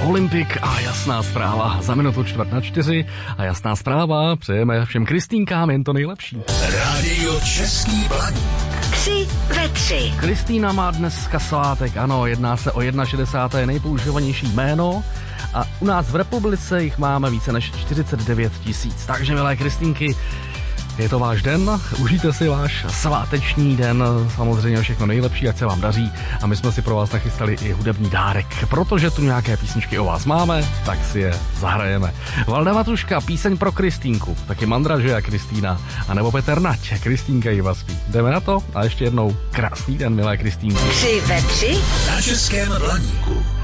Olympik a jasná zpráva. Za minutu 3:45 a jasná zpráva. Přejeme všem Kristýnkám jen to nejlepší. Rádio Český Blaník. 3 ve 3. Kristýna má dneska svátek, ano, jedná se o 61. nejpoužívanější jméno a u nás v republice jich máme více než 49 000. Takže milé Kristýnky, je to váš den, užijte si váš sváteční den, samozřejmě všechno nejlepší, ať se vám daří a my jsme si pro vás nachystali i hudební dárek, protože tu nějaké písničky o vás máme, tak si je zahrajeme. Valda Matuška, píseň pro Kristýnku, taky Mandraže a Kristýna, anebo Petr Nať, Kristýnka ji vaspí. Jdeme na to a ještě jednou krásný den, milé Kristýnky. 3 ve 3 na Českém Blaníku.